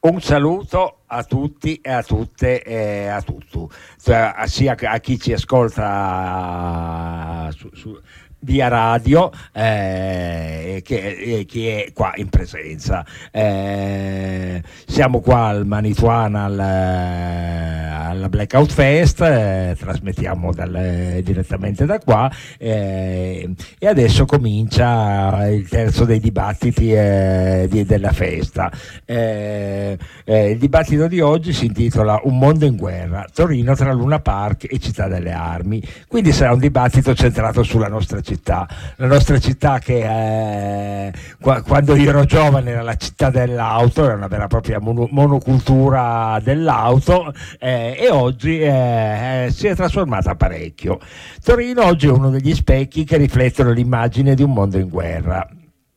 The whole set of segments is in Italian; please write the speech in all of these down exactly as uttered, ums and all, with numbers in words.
Un saluto a tutti e a tutte e a tutto, cioè, sia a chi ci ascolta su, su, via radio eh, che eh, chi è qua in presenza. Eh, siamo qua al Manituana al, alla Blackout Fest, eh, trasmettiamo dal, direttamente da qua eh, e adesso comincia il terzo dei dibattiti eh, di, della festa. Eh, eh, il dibattito di oggi si intitola Un mondo in guerra, Torino tra Luna Park e Città delle Armi, quindi sarà un dibattito centrato sulla nostra città. La nostra città che eh, qua, quando io ero giovane era la città dell'auto, era una vera e propria mono, monocultura dell'auto eh, e oggi eh, si è trasformata parecchio. Torino oggi è uno degli specchi che riflettono l'immagine di un mondo in guerra.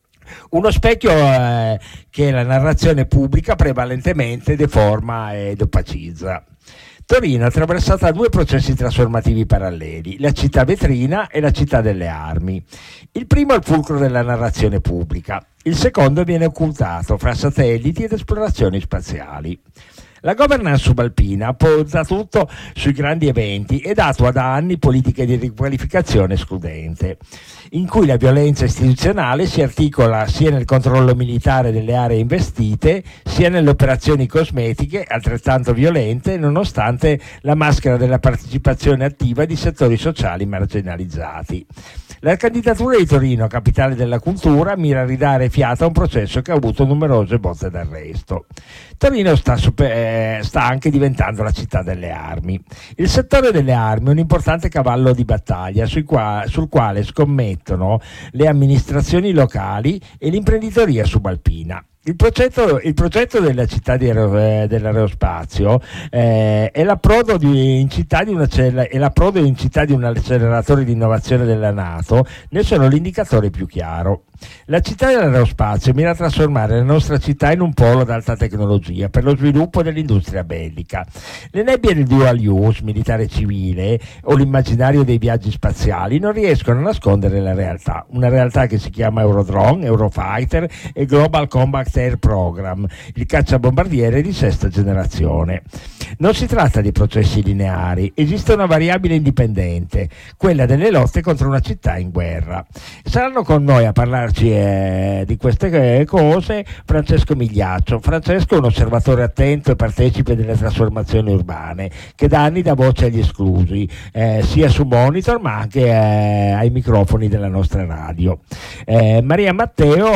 Uno specchio eh, che la narrazione pubblica prevalentemente deforma ed opacizza. Torino è attraversata da due processi trasformativi paralleli, la città vetrina e la città delle armi. Il primo è il fulcro della narrazione pubblica, il secondo viene occultato fra satelliti ed esplorazioni spaziali. La governance subalpina punta tutto sui grandi eventi ed attua da anni politiche di riqualificazione escludente, in cui la violenza istituzionale si articola sia nel controllo militare delle aree investite, sia nelle operazioni cosmetiche altrettanto violente, nonostante la maschera della partecipazione attiva di settori sociali marginalizzati. La candidatura di Torino, capitale della cultura, mira a ridare fiato a un processo che ha avuto numerose bozze d'arresto. Torino sta, super, eh, sta anche diventando la città delle armi. Il settore delle armi è un importante cavallo di battaglia sui qua, sul quale scommettono le amministrazioni locali e l'imprenditoria subalpina. Il progetto, il progetto della città di aero, eh, dell'aerospazio eh, è l'approdo di, in città di una è l'approdo in città di un acceleratore di innovazione della NATO, ne sono l'indicatore più chiaro. La città dell'aerospazio mira a trasformare la nostra città in un polo ad alta tecnologia per lo sviluppo dell'industria bellica. Le nebbie del dual use, militare e civile, o l'immaginario dei viaggi spaziali non riescono a nascondere la realtà, una realtà che si chiama Eurodrone, Eurofighter e Global Combat Air Program, il cacciabombardiere di sesta generazione. Non si tratta di processi lineari, esiste una variabile indipendente, quella delle lotte contro una città in guerra. Saranno con noi a parlarci eh, di queste cose Francesco Migliaccio. Francesco è un osservatore attento e partecipe delle trasformazioni urbane, che da anni dà voce agli esclusi, eh, sia su monitor ma anche eh, ai microfoni della nostra radio. Eh, Maria Matteo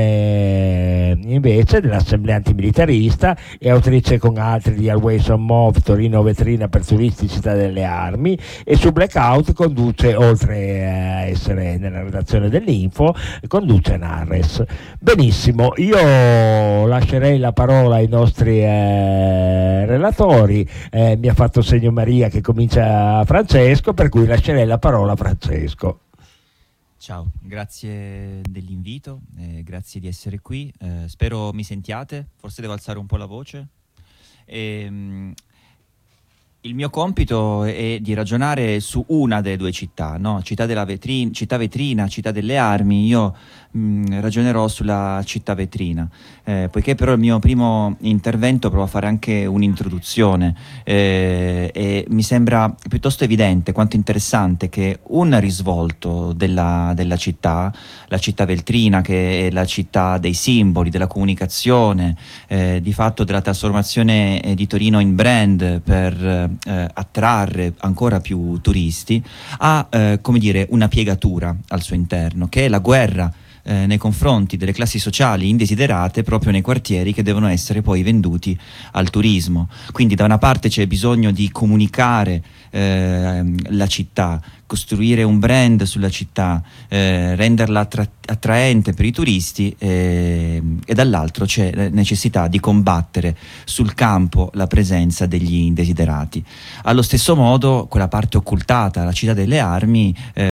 è invece dell'Assemblea Antimilitarista, è autrice con altri di Always on Move, Torino vetrina per turisti, città delle armi, e su Blackout conduce, oltre a essere nella redazione dell'Info, conduce Narres. Benissimo, io lascerei la parola ai nostri eh, relatori, eh, mi ha fatto segno Maria che comincia Francesco, per cui lascerei la parola a Francesco. Ciao, grazie dell'invito, eh, grazie di essere qui, eh, spero mi sentiate, forse devo alzare un po' la voce. E, mh, il mio compito è di ragionare su una delle due città, no? Città della vetrina, città vetrina, città delle armi. Io mh, ragionerò sulla città vetrina, eh, poiché però il mio primo intervento provo a fare anche un'introduzione eh, e mi sembra piuttosto evidente quanto interessante che un risvolto della, della città, la città vetrina, che è la città dei simboli, della comunicazione, eh, di fatto della trasformazione eh, di Torino in brand per Eh, attrarre ancora più turisti, ha eh, come dire una piegatura al suo interno, che è la guerra eh, nei confronti delle classi sociali indesiderate proprio nei quartieri che devono essere poi venduti al turismo. Quindi da una parte c'è bisogno di comunicare eh, la città, costruire un brand sulla città, eh, renderla attra- attraente per i turisti eh, e dall'altro c'è la necessità di combattere sul campo la presenza degli indesiderati. Allo stesso modo quella parte occultata, la città delle armi, eh,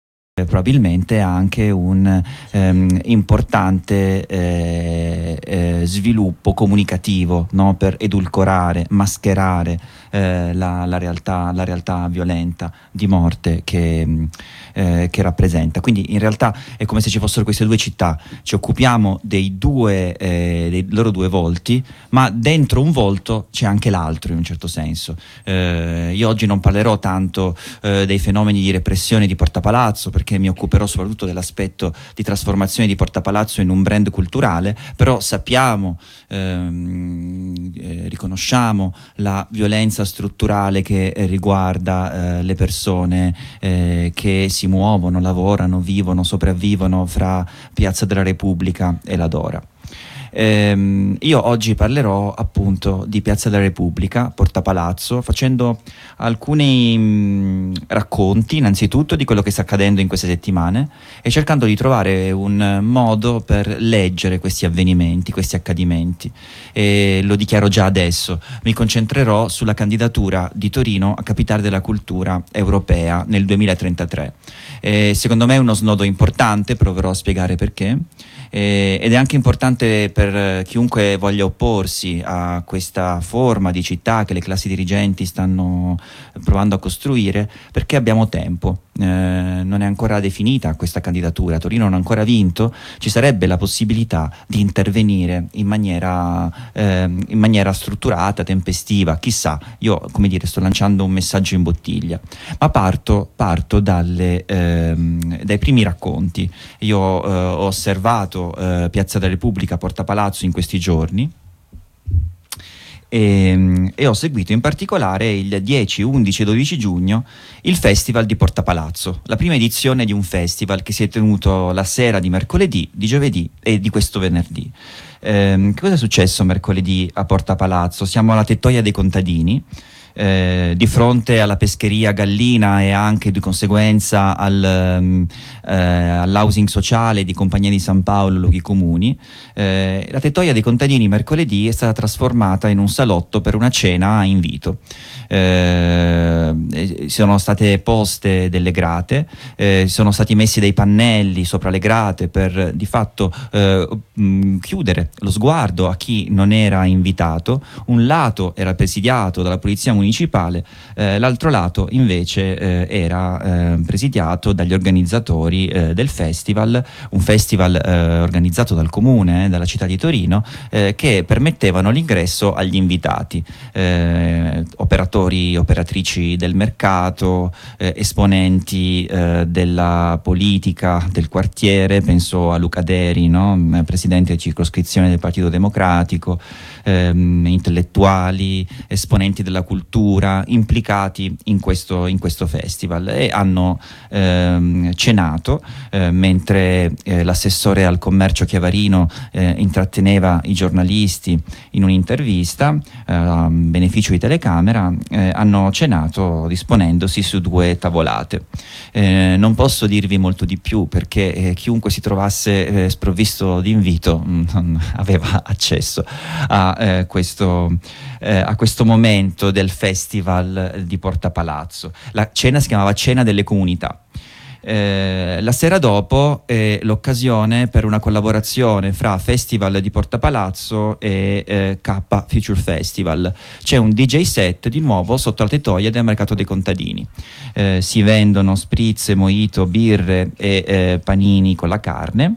probabilmente ha anche un ehm, importante eh, eh, eh, sviluppo comunicativo, no? Per edulcorare, mascherare eh, la, la, realtà, la realtà violenta di morte che, eh, che rappresenta. Quindi in realtà è come se ci fossero queste due città, ci occupiamo dei due eh, dei loro due volti, ma dentro un volto c'è anche l'altro, in un certo senso. Eh, io oggi non parlerò tanto eh, dei fenomeni di repressione di Porta Palazzo, perché mi occuperò soprattutto dell'aspetto di trasformazione di Porta Palazzo in un brand culturale, però sappiamo, ehm, eh, riconosciamo la violenza strutturale che eh, riguarda eh, le persone eh, che si muovono, lavorano, vivono, sopravvivono fra Piazza della Repubblica e la Dora. Eh, io oggi parlerò appunto di Piazza della Repubblica, Porta Palazzo, facendo alcuni mh, racconti innanzitutto di quello che sta accadendo in queste settimane e cercando di trovare un modo per leggere questi avvenimenti, questi accadimenti. E lo dichiaro già adesso, mi concentrerò sulla candidatura di Torino a capitale della cultura europea nel duemilatrentatré. E secondo me è uno snodo importante, proverò a spiegare perché. Eh, ed è anche importante per chiunque voglia opporsi a questa forma di città che le classi dirigenti stanno provando a costruire, perché abbiamo tempo. Eh, non è ancora definita questa candidatura, Torino non ha ancora vinto, ci sarebbe la possibilità di intervenire in maniera, eh, in maniera strutturata, tempestiva, chissà, io come dire sto lanciando un messaggio in bottiglia, ma parto, parto dalle, ehm, dai primi racconti. Io eh, ho osservato eh, Piazza della Repubblica, Porta Palazzo in questi giorni, E, e ho seguito in particolare il dieci, undici e dodici giugno il Festival di Porta Palazzo, la prima edizione di un festival che si è tenuto la sera di mercoledì, di giovedì e di questo venerdì. Eh, che cosa è successo mercoledì a Porta Palazzo? Siamo alla Tettoia dei Contadini, Eh, di fronte alla pescheria Gallina e anche di conseguenza al, um, eh, all'housing sociale di Compagnia di San Paolo, luoghi comuni. Eh, la Tettoia dei Contadini mercoledì è stata trasformata in un salotto per una cena a invito. Eh, sono state poste delle grate, eh, sono stati messi dei pannelli sopra le grate per di fatto eh, mh, chiudere lo sguardo a chi non era invitato. Un lato era presidiato dalla polizia municipale, eh, l'altro lato invece eh, era eh, presidiato dagli organizzatori eh, del festival, un festival eh, organizzato dal comune, eh, dalla città di Torino, eh, che permettevano l'ingresso agli invitati, eh, operatori, operatrici del mercato, eh, esponenti eh, della politica del quartiere, penso a Luca Deri, no? Presidente di circoscrizione del Partito Democratico, ehm, intellettuali, esponenti della cultura implicati in questo, in questo festival, e hanno ehm, cenato eh, mentre eh, l'assessore al commercio Chiavarino eh, intratteneva i giornalisti in un'intervista eh, a beneficio di telecamera. Eh, hanno cenato disponendosi su due tavolate. Eh, non posso dirvi molto di più perché eh, chiunque si trovasse eh, sprovvisto di invito mh, non aveva accesso a, eh, questo, eh, a questo momento del festival di Porta Palazzo. La cena si chiamava Cena delle Comunità. Eh, la sera dopo è l'occasione per una collaborazione fra Festival di Porta Palazzo e eh, K Future Festival. C'è un D J set di nuovo sotto la tettoia del Mercato dei Contadini. Eh, si vendono spritz, mojito, birre e eh, panini con la carne.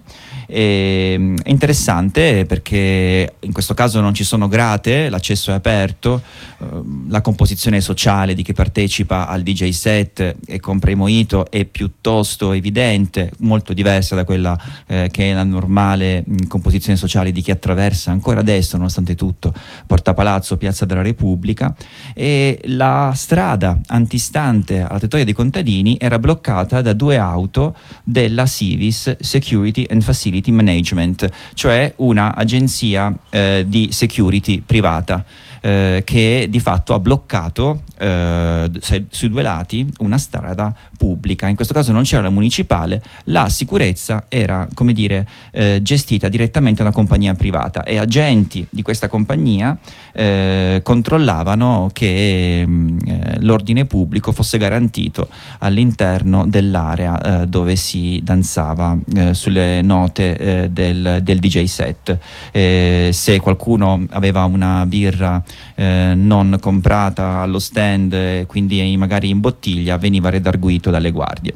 E, è interessante perché in questo caso non ci sono grate, l'accesso è aperto, eh, la composizione sociale di chi partecipa al D J set e compra i mojito è piuttosto evidente, molto diversa da quella eh, che è la normale mh, composizione sociale di chi attraversa ancora adesso, nonostante tutto, Porta Palazzo, Piazza della Repubblica. E la strada antistante alla tettoia dei Contadini era bloccata da due auto della Civis Security and Facility Management, cioè una agenzia eh, di security privata. eh, che di fatto ha bloccato eh, sui due lati una strada pubblica. In questo caso non c'era la municipale, la sicurezza era, come dire, eh, gestita direttamente da una compagnia privata, e agenti di questa compagnia eh, controllavano che eh, l'ordine pubblico fosse garantito all'interno dell'area eh, dove si danzava eh, sulle note eh, del, del D J set. Eh, se qualcuno aveva una birra eh, non comprata allo stand, eh, quindi magari in bottiglia, veniva redarguito dalle guardie.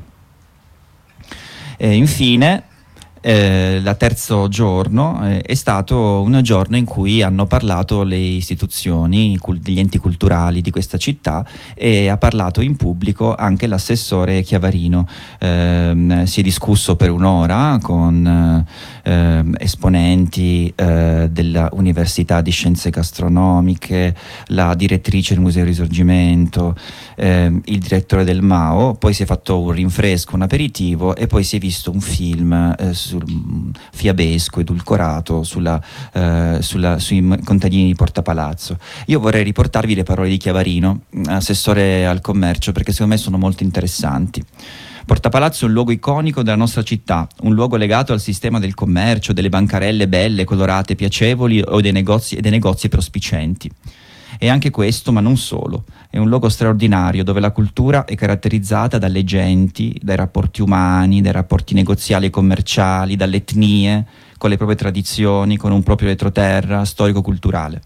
E infine Eh, il terzo giorno eh, è stato un giorno in cui hanno parlato le istituzioni, cul- gli enti culturali di questa città, e ha parlato in pubblico anche l'assessore Chiavarino. Eh, si è discusso per un'ora con eh, esponenti eh, dell'Università di Scienze Gastronomiche, la direttrice del Museo Risorgimento, eh, il direttore del M A O. Poi si è fatto un rinfresco, un aperitivo, e poi si è visto un film eh, sul fiabesco, edulcorato sulla, eh, sulla, sui contadini di Porta Palazzo. Io vorrei riportarvi le parole di Chiavarino, assessore al commercio, perché secondo me sono molto interessanti. Porta Palazzo è un luogo iconico della nostra città, un luogo legato al sistema del commercio, delle bancarelle belle, colorate, piacevoli, o dei negozi, e dei negozi prospicenti. E anche questo, ma non solo, è un luogo straordinario dove la cultura è caratterizzata dalle genti, dai rapporti umani, dai rapporti negoziali e commerciali, dalle etnie, con le proprie tradizioni, con un proprio retroterra storico-culturale.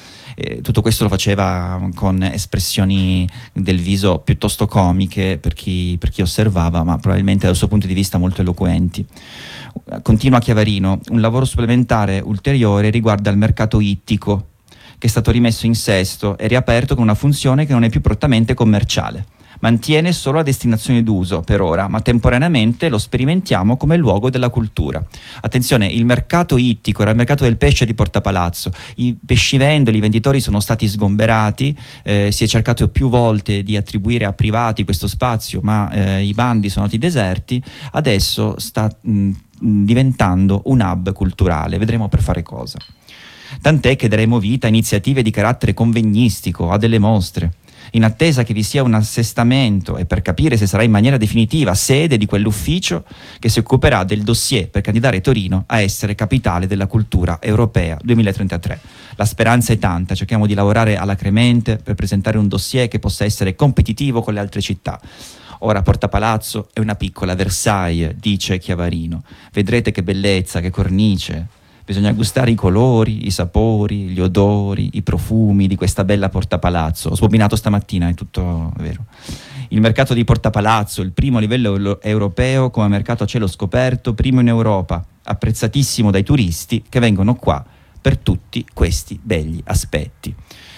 E tutto questo lo faceva con espressioni del viso piuttosto comiche per chi, per chi osservava, ma probabilmente dal suo punto di vista molto eloquenti. Continua Chiavarino: un lavoro supplementare ulteriore riguarda il mercato ittico, che è stato rimesso in sesto e riaperto con una funzione che non è più prettamente commerciale. Mantiene solo la destinazione d'uso per ora, ma temporaneamente lo sperimentiamo come luogo della cultura. Attenzione, il mercato ittico era il mercato del pesce di Porta Palazzo. I pescivendoli, i venditori sono stati sgomberati, eh, si è cercato più volte di attribuire a privati questo spazio, ma eh, i bandi sono stati deserti. Adesso sta mh, diventando un hub culturale, vedremo per fare cosa. Tant'è che daremo vita a iniziative di carattere convegnistico, a delle mostre, in attesa che vi sia un assestamento e per capire se sarà in maniera definitiva sede di quell'ufficio che si occuperà del dossier per candidare Torino a essere capitale della cultura europea duemilatrentatré. La speranza è tanta, cerchiamo di lavorare alacremente per presentare un dossier che possa essere competitivo con le altre città. Ora Porta Palazzo è una piccola Versailles, dice Chiavarino. Vedrete che bellezza, che cornice. Bisogna gustare i colori, i sapori, gli odori, i profumi di questa bella Porta Palazzo. Ho sbobinato stamattina, è tutto vero. Il mercato di Porta Palazzo, il primo a livello europeo come mercato a cielo scoperto, primo in Europa, apprezzatissimo dai turisti che vengono qua per tutti questi begli aspetti.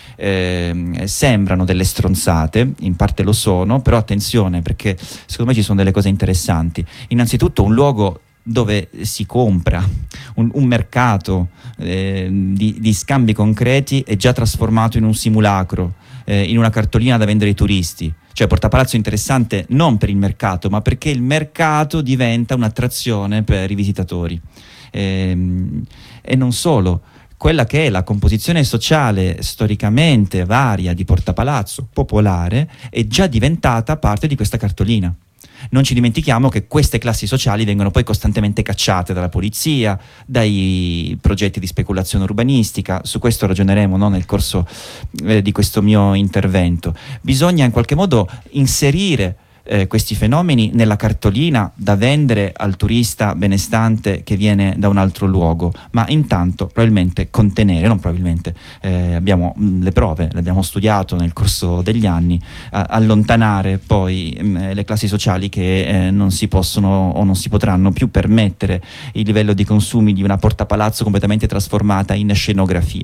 Eh, sembrano delle stronzate, in parte lo sono, però attenzione, perché secondo me ci sono delle cose interessanti. Innanzitutto un luogo dove si compra, un, un mercato eh, di, di scambi concreti è già trasformato in un simulacro, eh, in una cartolina da vendere ai turisti. Cioè Porta Palazzo è interessante non per il mercato, ma perché il mercato diventa un'attrazione per i visitatori. Eh, e non solo, quella che è la composizione sociale storicamente varia di Porta Palazzo, popolare, è già diventata parte di questa cartolina. Non ci dimentichiamo che queste classi sociali vengono poi costantemente cacciate dalla polizia, dai progetti di speculazione urbanistica. Su questo ragioneremo, no, nel corso eh, di questo mio intervento. Bisogna in qualche modo inserire eh, questi fenomeni nella cartolina da vendere al turista benestante che viene da un altro luogo, ma intanto probabilmente contenere, non probabilmente, eh, abbiamo mh, le prove, le abbiamo studiato nel corso degli anni, a, allontanare poi mh, le classi sociali che eh, non si possono o non si potranno più permettere il livello di consumi di una Porta Palazzo completamente trasformata in scenografia.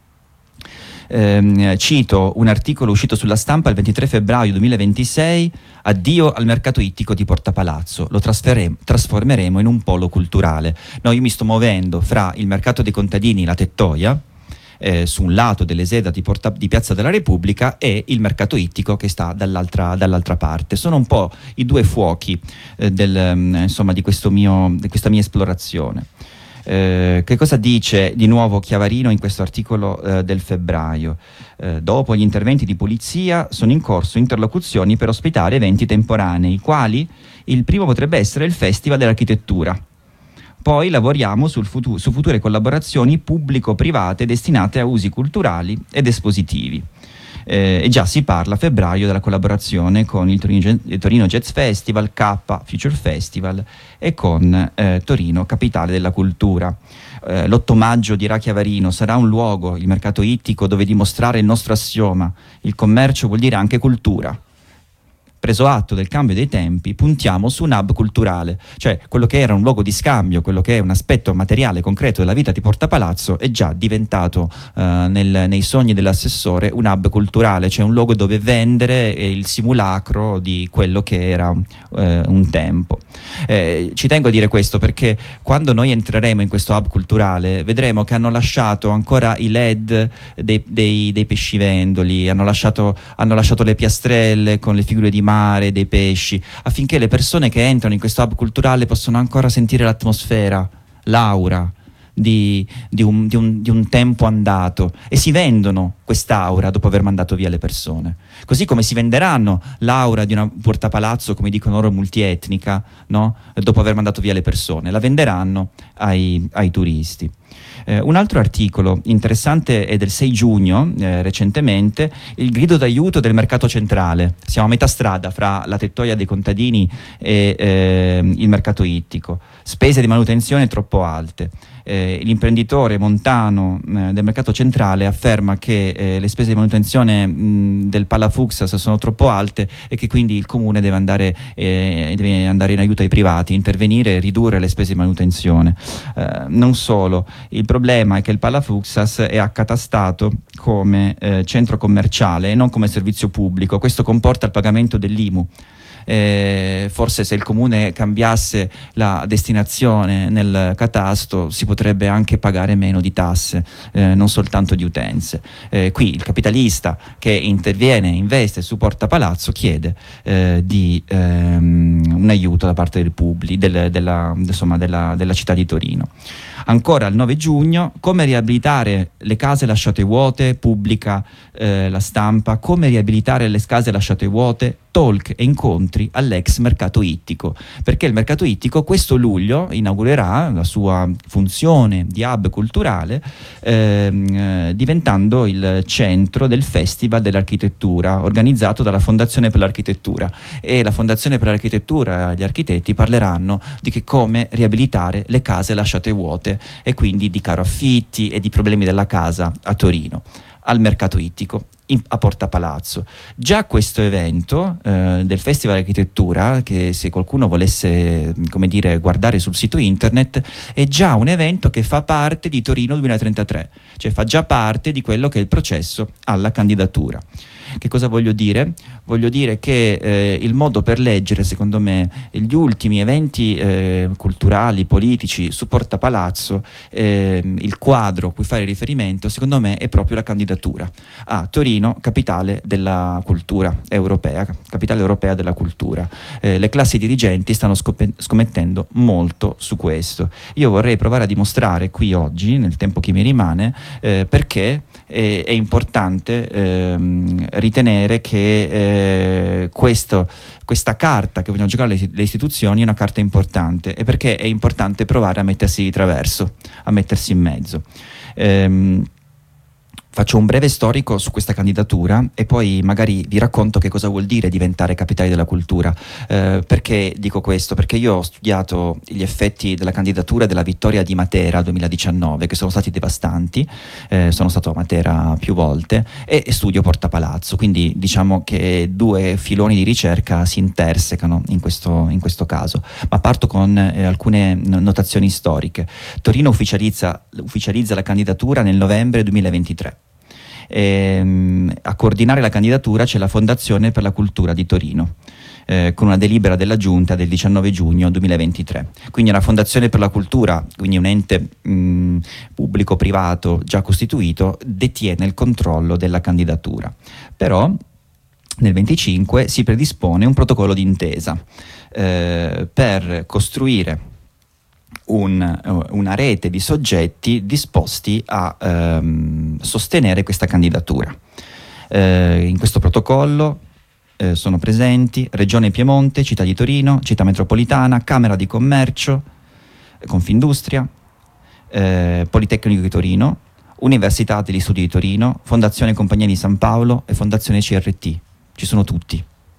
Eh, cito un articolo uscito sulla Stampa il ventitré febbraio duemilaventisei: addio al mercato ittico di Porta Palazzo, lo trasformeremo in un polo culturale. No, io mi sto muovendo fra il mercato dei contadini, la Tettoia, eh, su un lato dell'Eseda di, Porta, di Piazza della Repubblica, e il mercato ittico che sta dall'altra, dall'altra parte. Sono un po' i due fuochi eh, del, insomma, di, questo mio, di questa mia esplorazione. Eh, che cosa dice di nuovo Chiavarino in questo articolo eh, del febbraio? Eh, dopo gli interventi di polizia sono in corso interlocuzioni per ospitare eventi temporanei, quali il primo potrebbe essere il Festival dell'Architettura. Poi lavoriamo sul futu- su future collaborazioni pubblico-private destinate a usi culturali ed espositivi. Eh, e già si parla a febbraio della collaborazione con il Torino, il Torino Jazz Festival, K Future Festival e con eh, Torino Capitale della Cultura. Eh, l'otto maggio, dirà Chiavarino, sarà un luogo, il mercato ittico, dove dimostrare il nostro assioma: il commercio vuol dire anche cultura. Preso atto del cambio dei tempi, puntiamo su un hub culturale, cioè quello che era un luogo di scambio, quello che è un aspetto materiale concreto della vita di Porta Palazzo è già diventato uh, nel, nei sogni dell'assessore un hub culturale, cioè un luogo dove vendere il simulacro di quello che era uh, un tempo. Eh, ci tengo a dire questo perché quando noi entreremo in questo hub culturale vedremo che hanno lasciato ancora i L E D dei, dei, dei pescivendoli, hanno lasciato, hanno lasciato le piastrelle con le figure di mare, dei pesci, affinché le persone che entrano in questo hub culturale possano ancora sentire l'atmosfera, l'aura di, di, un, di, un, di un tempo andato, e si vendono quest'aura dopo aver mandato via le persone, così come si venderanno l'aura di una Porta Palazzo, come dicono loro, multietnica, no? Dopo aver mandato via le persone, la venderanno ai, ai turisti. Eh, un altro articolo interessante è del sei giugno, eh, recentemente, il grido d'aiuto del mercato centrale. Siamo a metà strada fra la tettoia dei contadini e eh, il mercato ittico. Spese di manutenzione troppo alte. Eh, l'imprenditore montano eh, del mercato centrale afferma che eh, le spese di manutenzione mh, del Palafuxas sono troppo alte e che quindi il comune deve andare, eh, deve andare in aiuto ai privati, intervenire e ridurre le spese di manutenzione. Eh, non solo, il problema è che il Palafuxas è accatastato come eh, centro commerciale e non come servizio pubblico. Questo comporta il pagamento dell'I M U. Eh, forse se il comune cambiasse la destinazione nel catasto si potrebbe anche pagare meno di tasse, eh, non soltanto di utenze. Eh, qui il capitalista che interviene, investe su Porta Palazzo, chiede eh, di ehm, un aiuto da parte del Publi, del, della, insomma, della, della città di Torino. Ancora il nove giugno, come riabilitare le case lasciate vuote, pubblica eh, La Stampa, come riabilitare le case lasciate vuote, talk e incontri all'ex mercato ittico, perché il mercato ittico questo luglio inaugurerà la sua funzione di hub culturale, ehm, eh, diventando il centro del Festival dell'Architettura organizzato dalla Fondazione per l'Architettura, e la Fondazione per l'Architettura e gli architetti parleranno di che come riabilitare le case lasciate vuote e quindi di caro affitti e di problemi della casa a Torino, al mercato ittico, in, a Porta Palazzo. Già questo evento eh, del Festival Architettura, che se qualcuno volesse, come dire, guardare sul sito internet, è già un evento che fa parte di Torino duemilatrentatré, cioè fa già parte di quello che è il processo alla candidatura. Che cosa voglio dire? Voglio dire che eh, il modo per leggere, secondo me, gli ultimi eventi eh, culturali, politici su Porta Palazzo, eh, il quadro a cui fare riferimento, secondo me, è proprio la candidatura a Torino, capitale della cultura europea, capitale europea della cultura. Eh, le classi dirigenti stanno scop- scommettendo molto su questo. Io vorrei provare a dimostrare qui oggi, nel tempo che mi rimane, eh, perché è, è importante ehm, ritenere che eh, questo, questa carta che vogliono giocare le, le istituzioni è una carta importante, e perché è importante provare a mettersi di traverso, a mettersi in mezzo. Ehm, Faccio un breve storico su questa candidatura e poi magari vi racconto che cosa vuol dire diventare capitale della cultura. Eh, perché dico questo? Perché io ho studiato gli effetti della candidatura della vittoria di Matera duemiladiciannove, che sono stati devastanti, eh, sono stato a Matera più volte, e, e studio Porta Palazzo, quindi diciamo che due filoni di ricerca si intersecano in questo, in questo caso. Ma parto con eh, alcune notazioni storiche. Torino ufficializza, ufficializza la candidatura nel novembre duemilaventitré. Ehm, a coordinare la candidatura c'è la Fondazione per la Cultura di Torino, eh, con una delibera della Giunta del diciannove giugno duemilaventitré. Quindi una Fondazione per la Cultura, quindi un ente mh, pubblico-privato già costituito, detiene il controllo della candidatura. Però nel venticinque si predispone un protocollo d'intesa eh, per costruire un, una rete di soggetti disposti a ehm, sostenere questa candidatura. Eh, in questo protocollo eh, sono presenti Regione Piemonte, Città di Torino, Città Metropolitana, Camera di Commercio, Confindustria, eh, Politecnico di Torino, Università degli Studi di Torino, Fondazione Compagnia di San Paolo e Fondazione C R T. Ci sono tutti.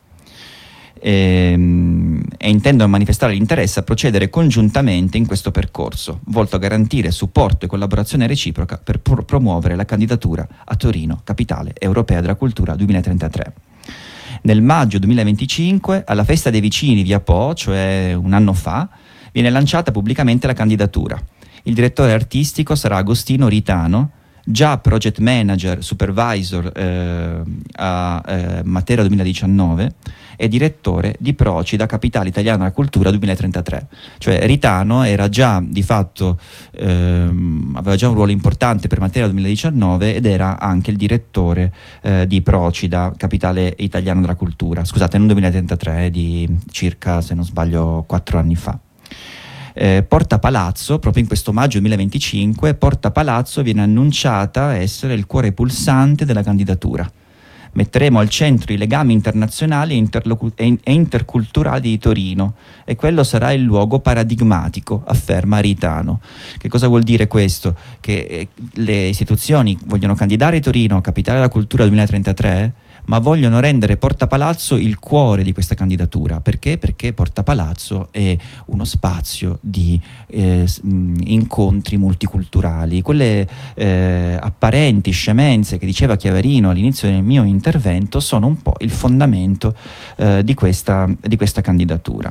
E, e intendono manifestare l'interesse a procedere congiuntamente in questo percorso, volto a garantire supporto e collaborazione reciproca per pro- promuovere la candidatura a Torino, capitale europea della cultura duemilatrentatré. Nel maggio duemilaventicinque, alla Festa dei Vicini via Po, cioè un anno fa, viene lanciata pubblicamente la candidatura. Il direttore artistico sarà Agostino Ritano, già project manager, supervisor eh, a eh, Matera duemiladiciannove e direttore di Procida, Capitale Italiana della Cultura duemilatrentatré. Cioè Ritano era già di fatto, ehm, aveva già un ruolo importante per Matera duemiladiciannove ed era anche il direttore eh, di Procida, Capitale Italiana della Cultura. Scusate, non duemilatrentatré, di circa, se non sbaglio, quattro anni fa. Eh, Porta Palazzo, proprio in questo maggio duemilaventicinque, Porta Palazzo viene annunciata essere il cuore pulsante della candidatura. Metteremo al centro i legami internazionali e, interlocu- e interculturali di Torino e quello sarà il luogo paradigmatico, afferma Ritano. Che cosa vuol dire questo? Che eh, le istituzioni vogliono candidare Torino a Capitale della Cultura duemilatrentatré, ma vogliono rendere Porta Palazzo il cuore di questa candidatura. Perché? Perché Porta Palazzo è uno spazio di eh, incontri multiculturali, quelle eh, apparenti scemenze che diceva Chiavarino all'inizio del mio intervento sono un po' il fondamento eh, di questa, di questa candidatura.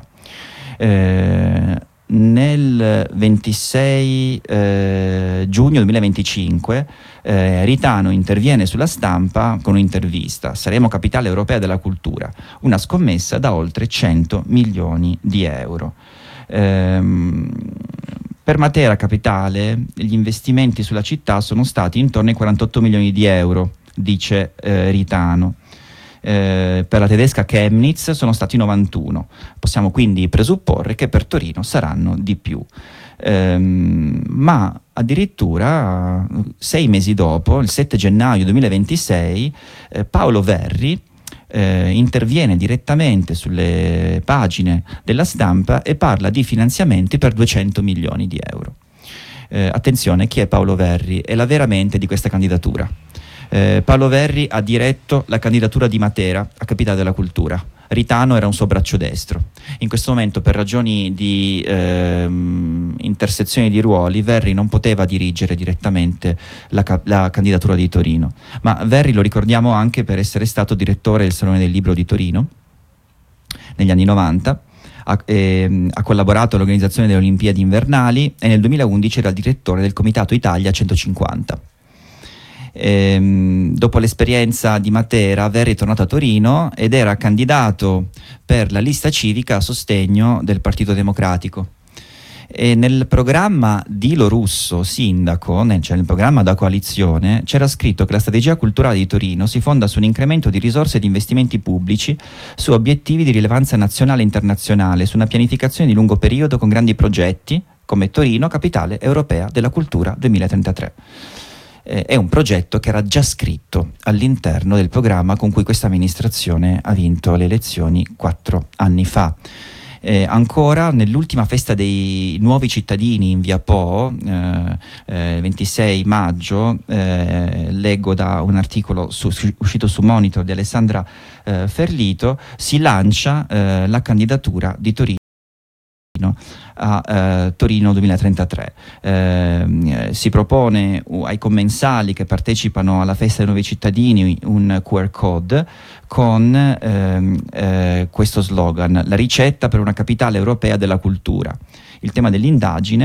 Eh, Nel ventisei eh, giugno duemilaventicinque eh, Ritano interviene sulla Stampa con un'intervista: saremo capitale europea della cultura, una scommessa da oltre cento milioni di euro. Ehm, per Matera Capitale gli investimenti sulla città sono stati intorno ai quarantotto milioni di euro, dice eh, Ritano. Eh, per la tedesca Chemnitz sono stati novantuno. Possiamo quindi presupporre che per Torino saranno di più. Ehm, ma addirittura sei mesi dopo, il sette gennaio duemilaventisei, eh, Paolo Verri eh, interviene direttamente sulle pagine della Stampa e parla di finanziamenti per duecento milioni di euro. Eh, attenzione, chi è Paolo Verri? È la vera mente di questa candidatura. Eh, Paolo Verri ha diretto la candidatura di Matera a Capitale della Cultura. Ritano era un suo braccio destro. In questo momento, per ragioni di ehm, intersezione di ruoli, Verri non poteva dirigere direttamente la, la candidatura di Torino, ma Verri lo ricordiamo anche per essere stato direttore del Salone del Libro di Torino negli anni novanta. Ha, eh, ha collaborato all'organizzazione delle Olimpiadi invernali e nel duemilaundici era il direttore del Comitato Italia centocinquanta. Ehm, dopo l'esperienza di Matera, Verri è tornato a Torino ed era candidato per la lista civica a sostegno del Partito Democratico. E nel programma di Lo Russo, sindaco, nel, cioè nel programma da coalizione, c'era scritto che la strategia culturale di Torino si fonda su un incremento di risorse e di investimenti pubblici, su obiettivi di rilevanza nazionale e internazionale, su una pianificazione di lungo periodo con grandi progetti come Torino, capitale europea della cultura duemilatrentatré. È un progetto che era già scritto all'interno del programma con cui questa amministrazione ha vinto le elezioni quattro anni fa. Eh, ancora nell'ultima festa dei nuovi cittadini in via Po, eh, eh, ventisei maggio, eh, leggo da un articolo su, su, uscito su Monitor di Alessandra eh, Ferlito, si lancia eh, la candidatura di Torino a eh, Torino duemilatrentatré. Eh, si propone uh, ai commensali che partecipano alla festa dei nuovi cittadini un Q R code con ehm, eh, questo slogan: la ricetta per una capitale europea della cultura. Il tema dell'indagine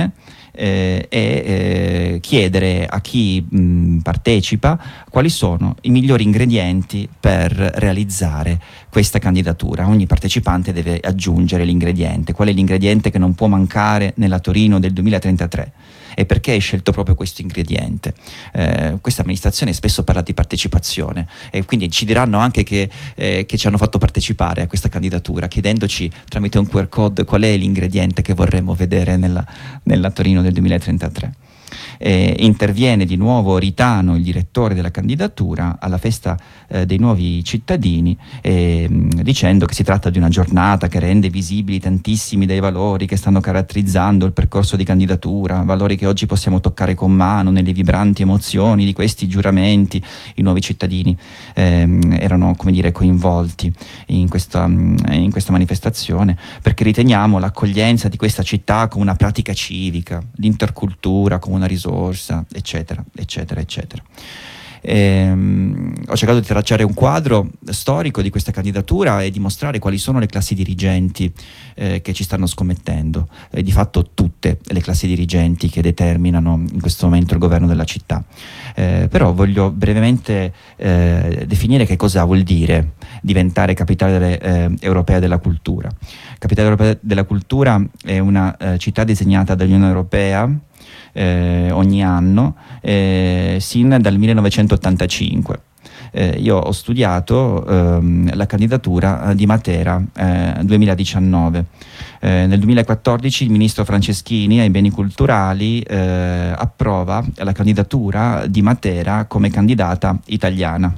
eh, e eh, chiedere a chi mh, partecipa quali sono i migliori ingredienti per realizzare questa candidatura. Ogni partecipante deve aggiungere l'ingrediente. Qual è l'ingrediente che non può mancare nella Torino del duemilatrentatré? E perché hai scelto proprio questo ingrediente? Eh, questa amministrazione spesso parla di partecipazione e quindi ci diranno anche che, eh, che ci hanno fatto partecipare a questa candidatura, chiedendoci tramite un Q R code qual è l'ingrediente che vorremmo vedere nella, nella Torino del duemilatrentatré. Eh, interviene di nuovo Ritano, il direttore della candidatura, alla festa eh, dei nuovi cittadini, eh, dicendo che si tratta di una giornata che rende visibili tantissimi dei valori che stanno caratterizzando il percorso di candidatura, valori che oggi possiamo toccare con mano nelle vibranti emozioni di questi giuramenti. I nuovi cittadini eh, erano, come dire, coinvolti in questa, in questa manifestazione, perché riteniamo l'accoglienza di questa città come una pratica civica, l'intercultura come una risorsa, eccetera, eccetera, eccetera. Ehm, ho cercato di tracciare un quadro storico di questa candidatura e di mostrare quali sono le classi dirigenti eh, che ci stanno scommettendo, e di fatto tutte le classi dirigenti che determinano in questo momento il governo della città. Eh, però voglio brevemente eh, definire che cosa vuol dire diventare capitale eh, europea della cultura. Capitale europea della cultura è una eh, città disegnata dall'Unione Europea Eh, ogni anno eh, sin dal millenovecentottantacinque. Eh, io ho studiato ehm, la candidatura di Matera eh, duemiladiciannove. Eh, nel duemilaquattordici il ministro Franceschini ai beni culturali eh, approva la candidatura di Matera come candidata italiana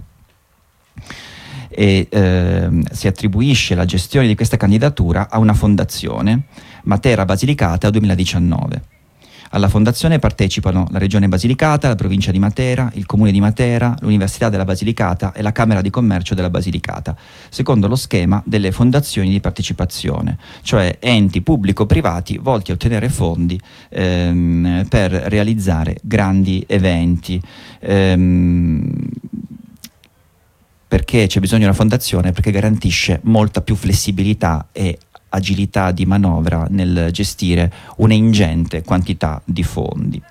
e eh, si attribuisce la gestione di questa candidatura a una fondazione, Matera Basilicata duemiladiciannove. Alla fondazione partecipano la Regione Basilicata, la Provincia di Matera, il Comune di Matera, l'Università della Basilicata e la Camera di Commercio della Basilicata, secondo lo schema delle fondazioni di partecipazione, cioè enti pubblico-privati volti a ottenere fondi ehm, per realizzare grandi eventi. Ehm, perché c'è bisogno di una fondazione? Perché garantisce molta più flessibilità e agilità di manovra nel gestire una ingente quantità di fondi.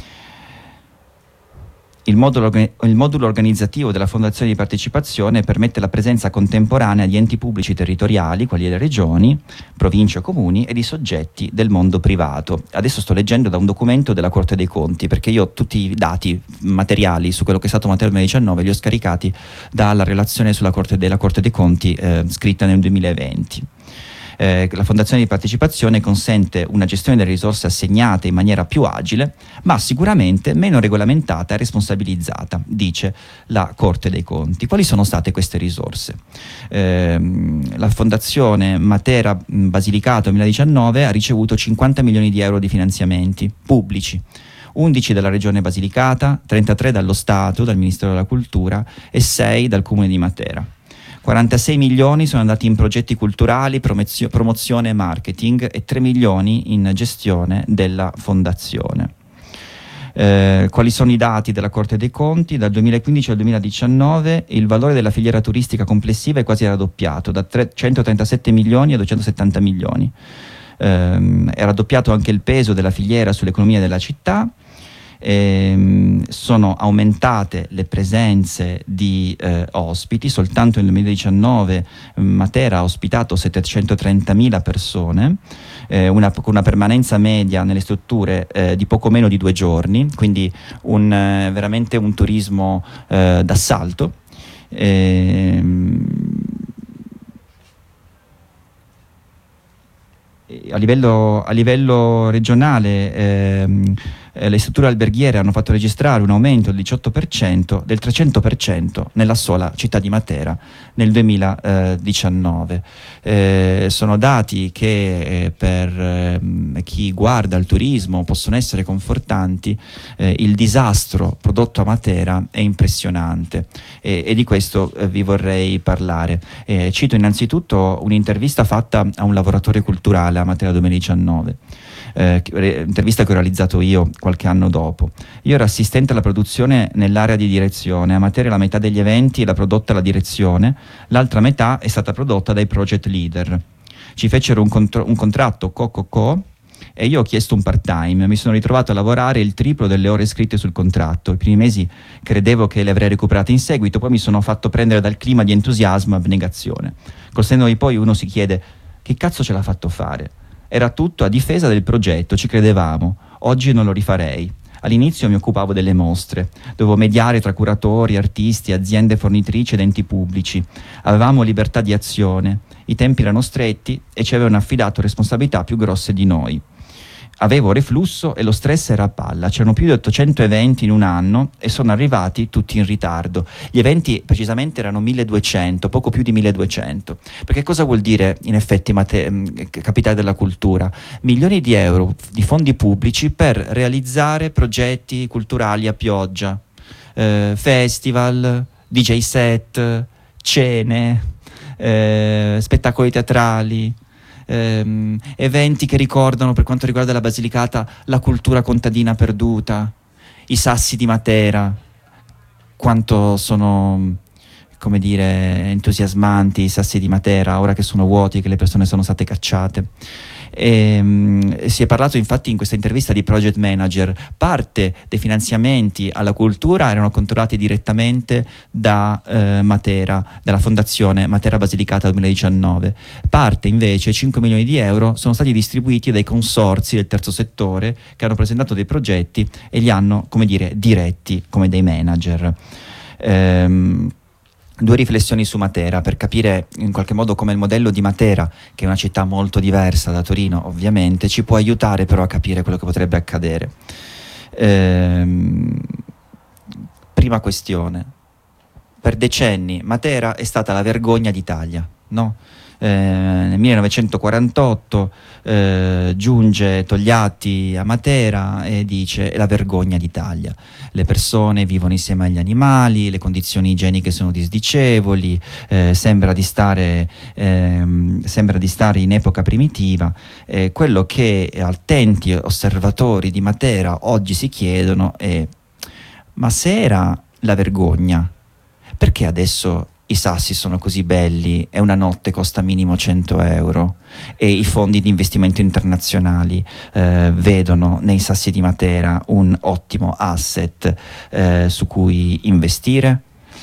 Il modulo, il modulo organizzativo della Fondazione di Partecipazione permette la presenza contemporanea di enti pubblici territoriali, quali le regioni, province o comuni, e di soggetti del mondo privato. Adesso sto leggendo da un documento della Corte dei Conti, perché io tutti i dati materiali su quello che è stato Matera duemiladiciannove li ho scaricati dalla relazione sulla Corte della Corte dei Conti eh, scritta nel duemilaventi. Eh, la Fondazione di Partecipazione consente una gestione delle risorse assegnate in maniera più agile, ma sicuramente meno regolamentata e responsabilizzata, dice la Corte dei Conti. Quali sono state queste risorse? Eh, la Fondazione Matera Basilicata duemiladiciannove ha ricevuto cinquanta milioni di euro di finanziamenti pubblici, undici dalla Regione Basilicata, trentatré dallo Stato, dal Ministero della Cultura e sei dal Comune di Matera. quarantasei milioni sono andati in progetti culturali, promozio- promozione e marketing e tre milioni in gestione della fondazione. Eh, quali sono i dati della Corte dei Conti? Dal duemilaquindici al duemiladiciannove il valore della filiera turistica complessiva è quasi raddoppiato, da centotrentasette milioni a duecentosettanta milioni. Eh, è raddoppiato anche il peso della filiera sull'economia della città. Eh, sono aumentate le presenze di eh, ospiti. Soltanto nel duemiladiciannove Matera ha ospitato settecentotrentamila persone, eh, una, con una permanenza media nelle strutture eh, di poco meno di due giorni, quindi un, eh, veramente un turismo eh, d'assalto. Eh, a livello, a livello regionale ehm, eh, le strutture alberghiere hanno fatto registrare un aumento del diciotto per cento, del trecento per cento nella sola città di Matera nel duemiladiciannove. Eh, sono dati che eh, per eh, chi guarda il turismo possono essere confortanti. Eh, il disastro prodotto a Matera è impressionante e, e di questo eh, vi vorrei parlare. Eh, cito innanzitutto un'intervista fatta a un lavoratore culturale a Matera duemiladiciannove. Eh, intervista che ho realizzato io qualche anno dopo. Io ero assistente alla produzione nell'area di direzione. A Matera la metà degli eventi l'ha prodotta la direzione, l'altra metà è stata prodotta dai project leader. Ci fecero un, contro- un contratto co-co-co e io ho chiesto un part-time, mi sono ritrovato a lavorare il triplo delle ore scritte sul contratto. I primi mesi credevo che le avrei recuperate in seguito, poi mi sono fatto prendere dal clima di entusiasmo e abnegazione. Col senno di poi uno si chiede: che cazzo ce l'ha fatto fare? Era tutto a difesa del progetto, ci credevamo, oggi non lo rifarei. All'inizio mi occupavo delle mostre, dovevo mediare tra curatori, artisti, aziende fornitrici ed enti pubblici. Avevamo libertà di azione, i tempi erano stretti e ci avevano affidato responsabilità più grosse di noi. Avevo reflusso e lo stress era a palla, c'erano più di ottocento eventi in un anno e sono arrivati tutti in ritardo. Gli eventi precisamente erano milleduecento, poco più di milleduecento. Perché cosa vuol dire in effetti mate- capitale della cultura? Milioni di euro di fondi pubblici per realizzare progetti culturali a pioggia, eh, festival, D J set, cene, eh, spettacoli teatrali, Ehm, eventi che ricordano, per quanto riguarda la Basilicata, la cultura contadina perduta, i sassi di Matera, quanto sono, come dire, entusiasmanti i sassi di Matera ora che sono vuoti, che le persone sono state cacciate. E, um, si è parlato infatti in questa intervista di project manager. Parte dei finanziamenti alla cultura erano controllati direttamente da eh, Matera, dalla fondazione Matera Basilicata duemiladiciannove. Parte invece, cinque milioni di euro, sono stati distribuiti dai consorzi del terzo settore che hanno presentato dei progetti e li hanno, come dire, diretti come dei manager. Ehm, Due riflessioni su Matera per capire in qualche modo come il modello di Matera, che è una città molto diversa da Torino ovviamente, ci può aiutare però a capire quello che potrebbe accadere. Ehm, prima questione: per decenni Matera è stata la vergogna d'Italia, no? Eh, nel millenovecentoquarantotto eh, giunge Togliatti a Matera e dice: è la vergogna d'Italia, le persone vivono insieme agli animali, le condizioni igieniche sono disdicevoli, eh, sembra di stare ehm, sembra di stare in epoca primitiva. Eh, quello che attenti osservatori di Matera oggi si chiedono è: ma se era la vergogna, perché adesso i sassi sono così belli e una notte costa minimo cento euro e i fondi di investimento internazionali eh, vedono nei sassi di Matera un ottimo asset eh, su cui investire?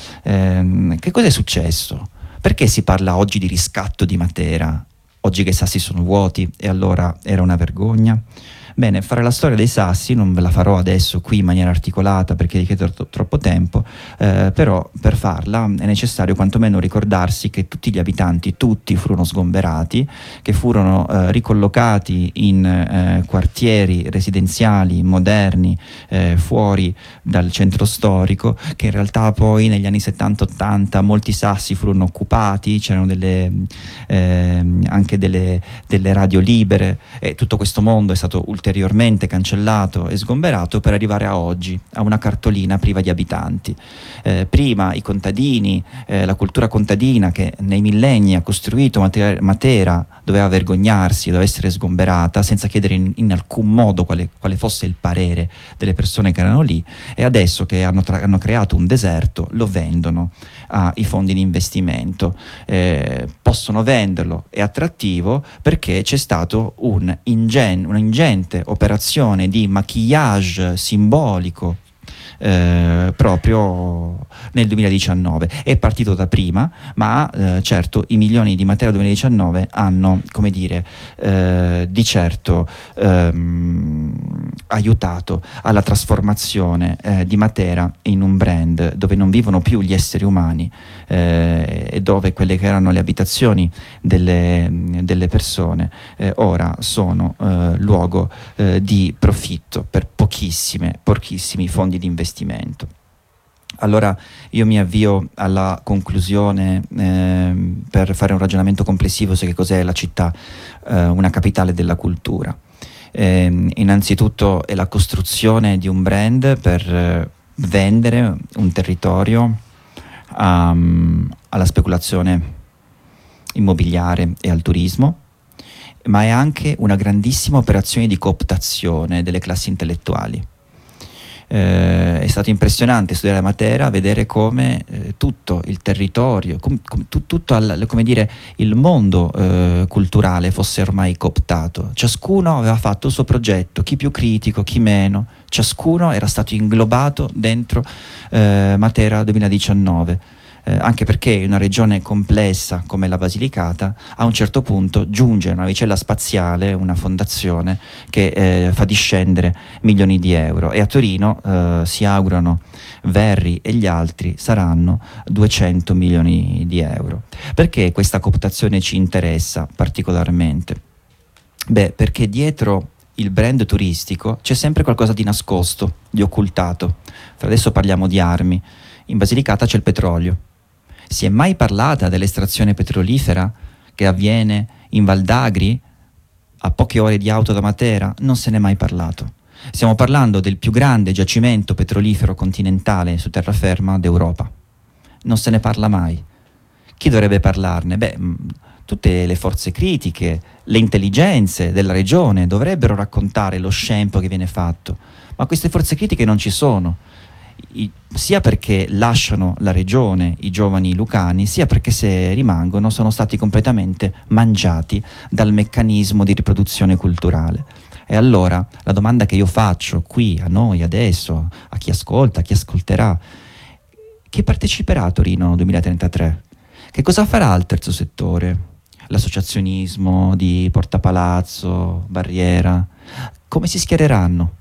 Eh, che cosa è successo? Perché si parla oggi di riscatto di Matera, oggi che i sassi sono vuoti, e allora era una vergogna? Bene, fare la storia dei sassi non ve la farò adesso qui in maniera articolata perché richiede tro- troppo tempo, eh, però per farla è necessario quantomeno ricordarsi che tutti gli abitanti, tutti furono sgomberati, che furono eh, ricollocati in eh, quartieri residenziali moderni eh, fuori dal centro storico, che in realtà poi negli anni settanta ottanta molti sassi furono occupati, c'erano delle, eh, anche delle, delle radio libere, e tutto questo mondo è stato ulteriormente ulteriormente cancellato e sgomberato per arrivare a oggi, a una cartolina priva di abitanti. Eh, prima i contadini, eh, la cultura contadina che nei millenni ha costruito Matera, Matera doveva vergognarsi, doveva essere sgomberata senza chiedere in, in alcun modo quale, quale fosse il parere delle persone che erano lì, e adesso che hanno, tra, hanno creato un deserto lo vendono ai fondi di investimento. Eh, possono venderlo, è attrattivo perché c'è stato un ingen, un ingente operazione di maquillage simbolico eh, proprio nel duemiladiciannove. È partito da prima, ma eh, certo i milioni di Matera duemiladiciannove hanno, come dire, eh, di certo ehm, aiutato alla trasformazione eh, di Matera in un brand dove non vivono più gli esseri umani eh, e dove quelle che erano le abitazioni delle, delle persone eh, ora sono eh, luogo eh, di profitto per pochissime, pochissimi fondi di investimento. Allora io mi avvio alla conclusione eh, per fare un ragionamento complessivo su che cos'è la città, eh, una capitale della cultura. Eh, innanzitutto è la costruzione di un brand per eh, vendere un territorio um, alla speculazione immobiliare e al turismo, ma è anche una grandissima operazione di cooptazione delle classi intellettuali. Eh, è stato impressionante studiare Matera, vedere come eh, tutto il territorio, com, com, tu, tutto al, come dire, il mondo eh, culturale fosse ormai cooptato. Ciascuno aveva fatto il suo progetto, chi più critico, chi meno, ciascuno era stato inglobato dentro eh, Matera duemiladiciannove. Eh, anche perché in una regione complessa come la Basilicata a un certo punto giunge una navicella spaziale, una fondazione che eh, fa discendere milioni di euro, e a Torino eh, si augurano Verri e gli altri saranno duecento milioni di euro. Perché questa cooptazione ci interessa particolarmente? Beh, perché dietro il brand turistico c'è sempre qualcosa di nascosto, di occultato. Adesso parliamo di armi. In Basilicata c'è il petrolio. Si è mai parlata dell'estrazione petrolifera che avviene in Val d'Agri, a poche ore di auto da Matera? Non se n'è mai parlato. Stiamo parlando del più grande giacimento petrolifero continentale su terraferma d'Europa. Non se ne parla mai. Chi dovrebbe parlarne? Beh, tutte le forze critiche, le intelligenze della regione dovrebbero raccontare lo scempio che viene fatto, ma queste forze critiche non ci sono. I, sia perché lasciano la regione i giovani lucani, sia perché se rimangono sono stati completamente mangiati dal meccanismo di riproduzione culturale. E allora la domanda che io faccio qui a noi adesso, a chi ascolta, a chi ascolterà: chi parteciperà a Torino duemilatrentatré? Che cosa farà il terzo settore? L'associazionismo di Porta Palazzo, Barriera? Come si schiereranno?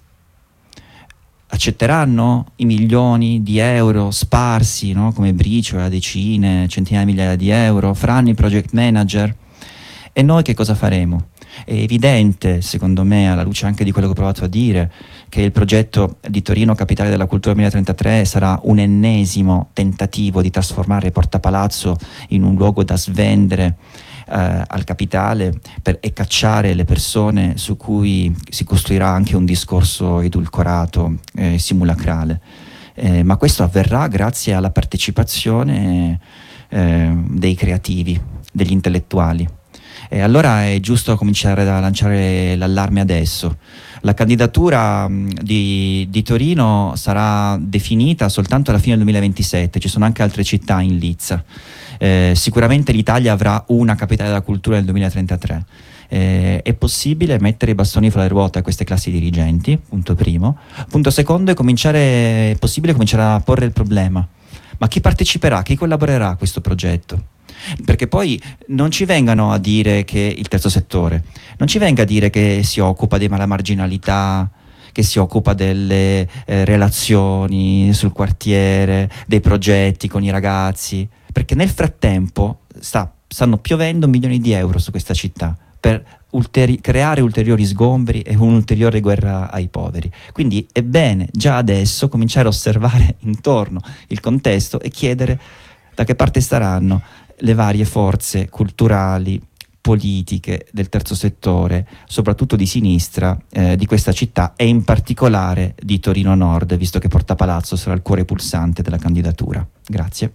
Accetteranno i milioni di euro sparsi, no? Come briciole a decine, centinaia di migliaia di euro? Faranno i project manager? E noi che cosa faremo? È evidente, secondo me, alla luce anche di quello che ho provato a dire, che il progetto di Torino Capitale della Cultura duemilatrentatré sarà un ennesimo tentativo di trasformare Porta Palazzo in un luogo da svendere eh, al capitale per, e cacciare le persone su cui si costruirà anche un discorso edulcorato e eh, simulacrale. Eh, ma questo avverrà grazie alla partecipazione eh, dei creativi, degli intellettuali. E allora è giusto cominciare a lanciare l'allarme adesso. La candidatura di, di Torino sarà definita soltanto alla fine del duemilaventisette, ci sono anche altre città in lizza. Eh, sicuramente l'Italia avrà una capitale della cultura nel duemilatrentatré. Eh, è possibile mettere i bastoni fra le ruote a queste classi dirigenti, punto primo. Punto secondo, è, cominciare, è possibile cominciare a porre il problema: ma chi parteciperà, chi collaborerà a questo progetto? Perché poi non ci vengano a dire che il terzo settore non ci venga a dire che si occupa della marginalità, che si occupa delle eh, relazioni sul quartiere, dei progetti con i ragazzi, perché nel frattempo sta, stanno piovendo milioni di euro su questa città per ulteri- creare ulteriori sgombri e un'ulteriore guerra ai poveri. Quindi è bene già adesso cominciare a osservare intorno il contesto e chiedere da che parte staranno le varie forze culturali, politiche del terzo settore, soprattutto di sinistra, eh, di questa città e in particolare di Torino Nord, visto che Porta Palazzo sarà il cuore pulsante della candidatura. Grazie.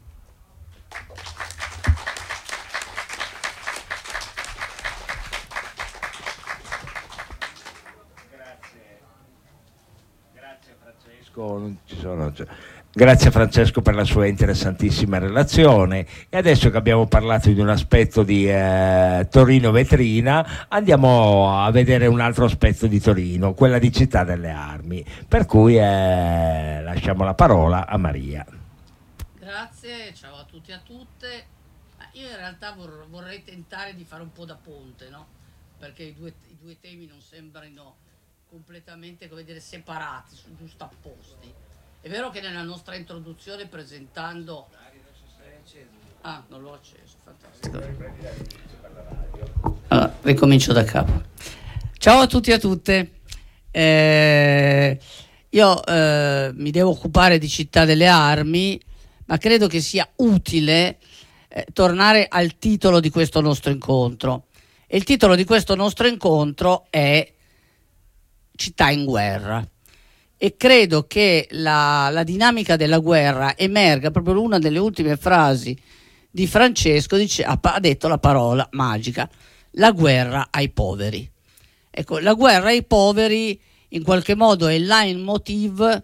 Grazie, grazie Francesco. Non ci sono... Grazie Francesco per la sua interessantissima relazione, e adesso che abbiamo parlato di un aspetto di eh, Torino vetrina, andiamo a vedere un altro aspetto di Torino, quella di Città delle Armi, per cui eh, lasciamo la parola a Maria. Grazie, ciao a tutti e a tutte. Io in realtà vor- vorrei tentare di fare un po' da ponte, no? Perché i due, i due temi non sembrino completamente, come dire, separati, sono giusto apposti. È vero che nella nostra introduzione, presentando... Ah, non l'ho acceso, fantastico. Allora, ricomincio da capo. Ciao a tutti e a tutte. Eh, io eh, mi devo occupare di Città delle Armi, ma credo che sia utile eh, tornare al titolo di questo nostro incontro. E il titolo di questo nostro incontro è Città in guerra. E credo che la, la dinamica della guerra emerga proprio una delle ultime frasi di Francesco. Dice, ha, ha detto la parola magica: la guerra ai poveri. Ecco, la guerra ai poveri in qualche modo è il leitmotiv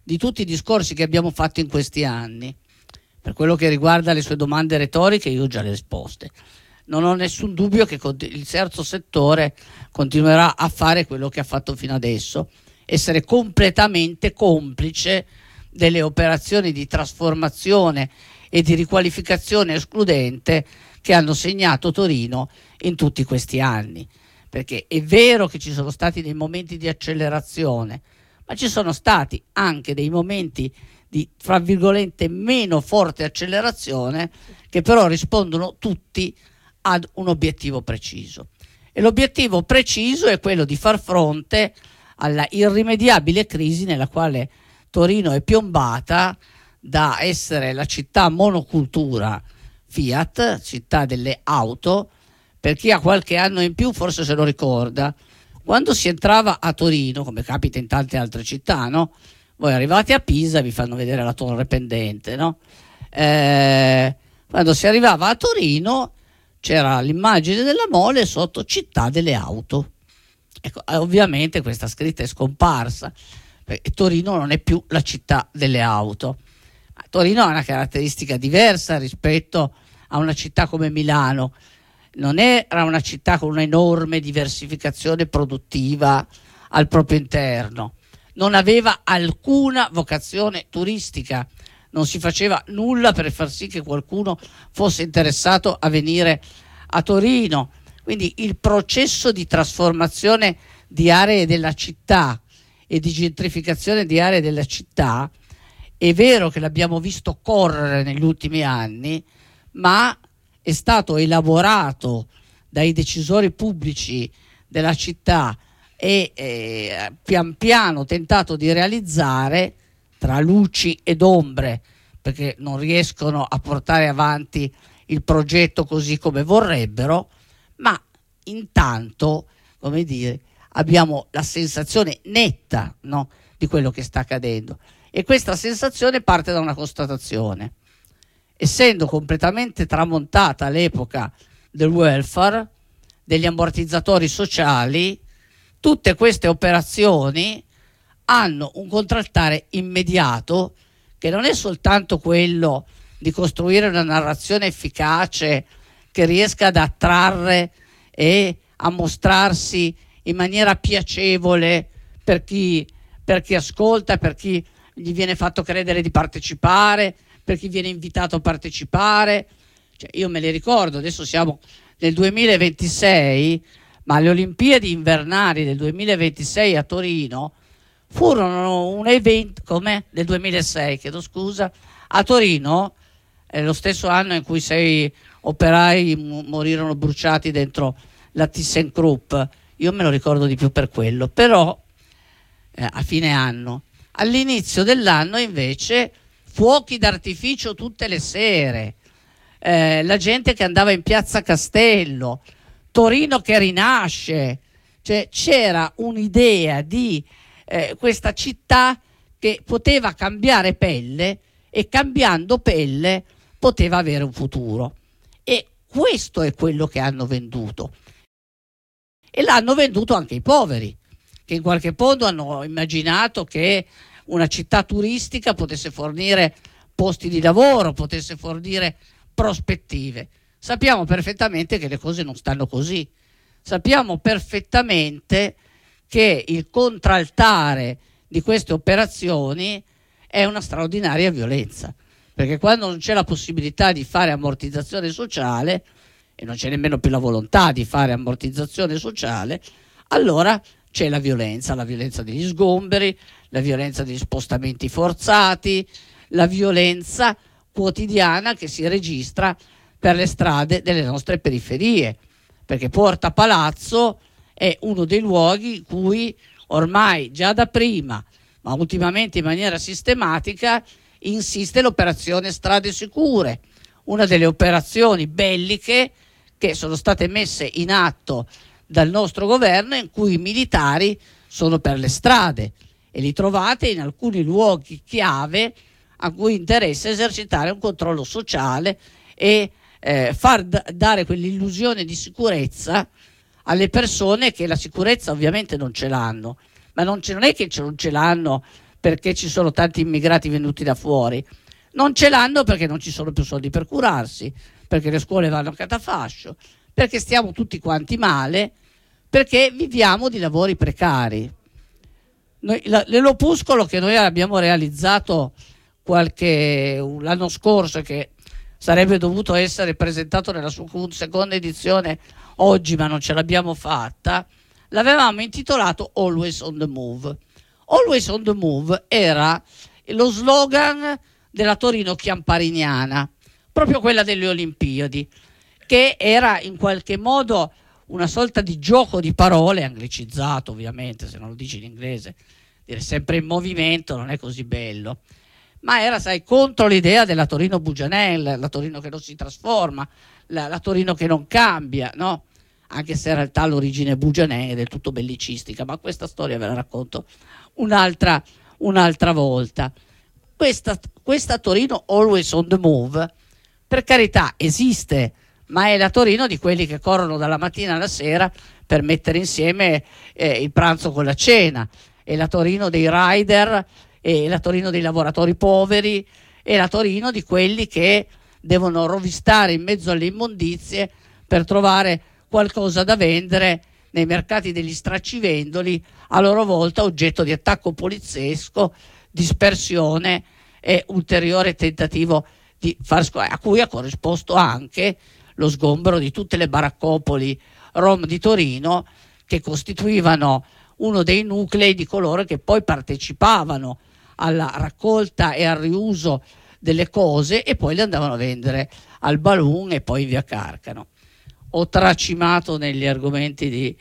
di tutti i discorsi che abbiamo fatto in questi anni. Per quello che riguarda le sue domande retoriche, io ho già le risposte. Non ho nessun dubbio che il terzo settore continuerà a fare quello che ha fatto fino adesso, essere completamente complice delle operazioni di trasformazione e di riqualificazione escludente che hanno segnato Torino in tutti questi anni. Perché è vero che ci sono stati dei momenti di accelerazione, ma ci sono stati anche dei momenti di, fra virgolette, meno forte accelerazione, che però rispondono tutti ad un obiettivo preciso. E l'obiettivo preciso è quello di far fronte alla irrimediabile crisi nella quale Torino è piombata da essere la città monocultura Fiat, città delle auto. Per chi ha qualche anno in più forse se lo ricorda, quando si entrava a Torino, come capita in tante altre città, no? Voi arrivate a Pisa, vi fanno vedere la torre pendente, no? Eh, quando si arrivava a Torino c'era l'immagine della mole sotto città delle auto. Ecco, ovviamente questa scritta è scomparsa, perché Torino non è più la città delle auto. Ma Torino ha una caratteristica diversa rispetto a una città come Milano. Non era una città con un'enorme diversificazione produttiva al proprio interno, non aveva alcuna vocazione turistica, non si faceva nulla per far sì che qualcuno fosse interessato a venire a Torino. Quindi il processo di trasformazione di aree della città e di gentrificazione di aree della città è vero che l'abbiamo visto correre negli ultimi anni, ma è stato elaborato dai decisori pubblici della città e eh, pian piano tentato di realizzare tra luci ed ombre, perché non riescono a portare avanti il progetto così come vorrebbero, ma intanto, come dire, abbiamo la sensazione netta, no, di quello che sta accadendo, e questa sensazione parte da una constatazione. Essendo completamente tramontata l'epoca del welfare, degli ammortizzatori sociali, tutte queste operazioni hanno un contraltare immediato che non è soltanto quello di costruire una narrazione efficace che riesca ad attrarre e a mostrarsi in maniera piacevole per chi, per chi ascolta, per chi gli viene fatto credere di partecipare, per chi viene invitato a partecipare. Cioè, io me le ricordo, adesso siamo nel duemilaventisei, ma le Olimpiadi invernali del duemilaventisei a Torino furono un evento, come del duemilasei, chiedo scusa, a Torino, eh, lo stesso anno in cui sei operai m- morirono bruciati dentro la ThyssenKrupp. Io me lo ricordo di più per quello, però eh, a fine anno. All'inizio dell'anno invece fuochi d'artificio tutte le sere, eh, la gente che andava in Piazza Castello, Torino che rinasce, cioè c'era un'idea di eh, questa città che poteva cambiare pelle e cambiando pelle poteva avere un futuro, e questo è quello che hanno venduto, e l'hanno venduto anche i poveri, che in qualche modo hanno immaginato che una città turistica potesse fornire posti di lavoro, potesse fornire prospettive. Sappiamo perfettamente che le cose non stanno così. Sappiamo perfettamente che il contraltare di queste operazioni è una straordinaria violenza, perché quando non c'è la possibilità di fare ammortizzazione sociale e non c'è nemmeno più la volontà di fare ammortizzazione sociale, allora c'è la violenza, la violenza degli sgomberi, la violenza degli spostamenti forzati, la violenza quotidiana che si registra per le strade delle nostre periferie, perché Porta Palazzo è uno dei luoghi in cui ormai già da prima, ma ultimamente in maniera sistematica, insiste l'operazione Strade Sicure, una delle operazioni belliche che sono state messe in atto dal nostro governo, in cui i militari sono per le strade e li trovate in alcuni luoghi chiave a cui interessa esercitare un controllo sociale e eh, far d- dare quell'illusione di sicurezza alle persone che la sicurezza ovviamente non ce l'hanno, ma non, ce, non è che ce, non ce l'hanno perché ci sono tanti immigrati venuti da fuori. Non ce l'hanno perché non ci sono più soldi per curarsi, perché le scuole vanno a catafascio, perché stiamo tutti quanti male, perché viviamo di lavori precari. Noi, la, l'opuscolo che noi abbiamo realizzato qualche l'anno scorso, che sarebbe dovuto essere presentato nella sua seconda edizione oggi, ma non ce l'abbiamo fatta, l'avevamo intitolato Always on the Move. Always on the Move era lo slogan della Torino chiampariniana, proprio quella delle Olimpiadi, che era in qualche modo una sorta di gioco di parole, anglicizzato ovviamente, se non lo dici in inglese, dire sempre in movimento non è così bello, ma era, sai, contro l'idea della Torino Bugianel, la Torino che non si trasforma, la, la Torino che non cambia, no? Anche se in realtà l'origine Bugianel è del tutto bellicistica, ma questa storia ve la racconto un'altra, un'altra volta. Questa, questa Torino Always on the Move, per carità, esiste, ma è la Torino di quelli che corrono dalla mattina alla sera per mettere insieme eh, il pranzo con la cena, è la Torino dei rider, è la Torino dei lavoratori poveri, è la Torino di quelli che devono rovistare in mezzo alle immondizie per trovare qualcosa da vendere nei mercati degli straccivendoli, a loro volta oggetto di attacco poliziesco, dispersione e ulteriore tentativo di far sc- a cui ha corrisposto anche lo sgombero di tutte le baraccopoli rom di Torino, che costituivano uno dei nuclei di coloro che poi partecipavano alla raccolta e al riuso delle cose e poi le andavano a vendere al Balloon e poi in via Carcano. Ho tracimato negli argomenti di,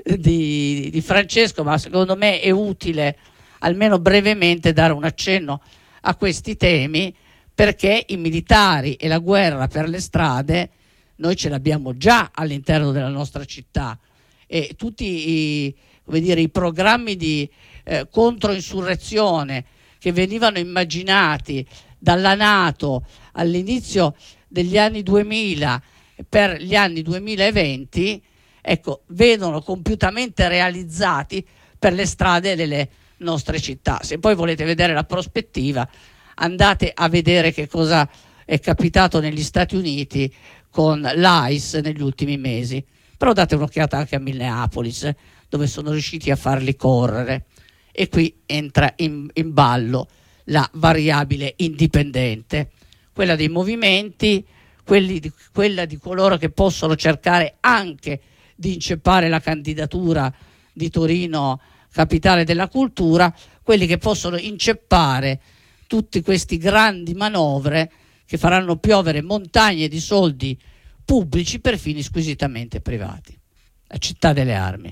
di, di Francesco, ma secondo me è utile almeno brevemente dare un accenno a questi temi, perché i militari e la guerra per le strade noi ce l'abbiamo già all'interno della nostra città, e tutti i, come dire, i programmi di eh, controinsurrezione che venivano immaginati dalla NATO all'inizio degli anni duemila per gli anni duemilaventi, ecco, vedono compiutamente realizzati per le strade delle nostre città. Se poi volete vedere la prospettiva, andate a vedere che cosa è capitato negli Stati Uniti con l'I C E negli ultimi mesi, però date un'occhiata anche a Minneapolis, dove sono riusciti a farli correre, e qui entra in, in ballo la variabile indipendente, quella dei movimenti, quelli di, quella di coloro che possono cercare anche di inceppare la candidatura di Torino capitale della cultura, quelli che possono inceppare tutti questi grandi manovre che faranno piovere montagne di soldi pubblici per fini squisitamente privati. La città delle armi.